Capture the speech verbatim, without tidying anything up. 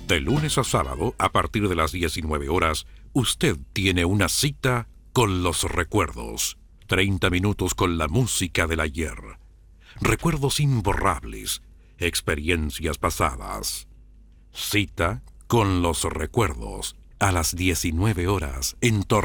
De lunes a sábado, a partir de las diecinueve horas, usted tiene una cita con los recuerdos. treinta minutos con la música del ayer. Recuerdos imborrables, experiencias pasadas. Cita con los recuerdos, a las diecinueve horas, en torno